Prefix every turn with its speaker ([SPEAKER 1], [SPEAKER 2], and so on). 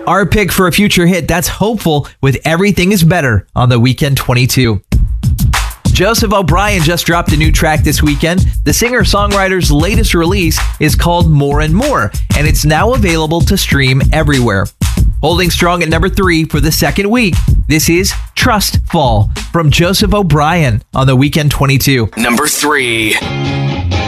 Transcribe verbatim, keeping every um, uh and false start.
[SPEAKER 1] Our pick for a future hit that's hopeful with Everything Is Better on the Weekend twenty-two. Joseph O'Brien just dropped a new track this weekend. The singer-songwriter's latest release is called More and More, and it's now available to stream everywhere. Holding strong at number three for the second week, this is Trust Fall from Joseph O'Brien on the Weekend twenty-two.
[SPEAKER 2] Number three.